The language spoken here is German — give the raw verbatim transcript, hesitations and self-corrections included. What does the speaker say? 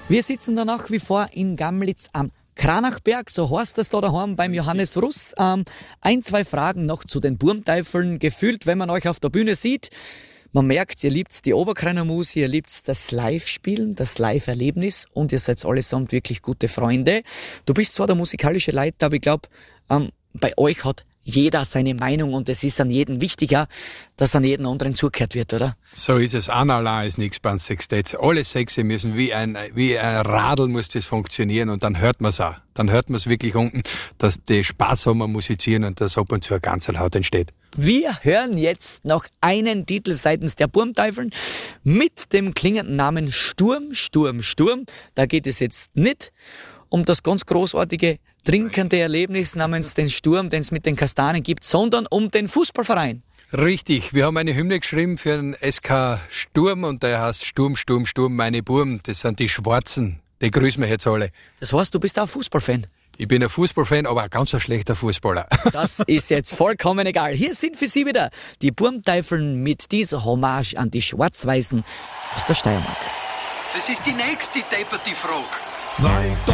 Wir sitzen da nach wie vor in Gamlitz am Kranachberg, so heißt das da daheim beim Johannes Russ. Ähm, ein, zwei Fragen noch zu den Burmteufeln. Gefühlt, wenn man euch auf der Bühne sieht, man merkt, ihr liebt die Oberkreiner Musik, ihr liebt das Live-Spielen, das Live-Erlebnis und ihr seid allesamt wirklich gute Freunde. Du bist zwar der musikalische Leiter, aber ich glaube, ähm, bei euch hat jeder seine Meinung und es ist an jeden wichtiger, dass an jeden anderen zugehört wird, oder? So ist es. Einer allein ist nichts beim Sextett. Alle Sechse müssen wie ein, wie ein Radl muss das funktionieren und dann hört man es auch. Dann hört man es wirklich unten, dass die Spaß haben am Musizieren und dass ab und zu ein Ganzelhaut entsteht. Wir hören jetzt noch einen Titel seitens der Burmteufeln mit dem klingenden Namen Sturm, Sturm, Sturm. Da geht es jetzt nicht um das ganz großartige trinkende Erlebnis namens den Sturm, den es mit den Kastanien gibt, sondern um den Fußballverein. Richtig, wir haben eine Hymne geschrieben für den S K Sturm und der heißt Sturm, Sturm, Sturm, meine Burm. Das sind die Schwarzen, die grüßen wir jetzt alle. Das heißt, du bist auch Fußballfan? Ich bin ein Fußballfan, aber ein ganz ein schlechter Fußballer. Das ist jetzt vollkommen egal. Hier sind für Sie wieder die Burmteufeln mit dieser Hommage an die Schwarz-Weißen aus der Steiermark. Das ist die nächste depperte Frage. Nein.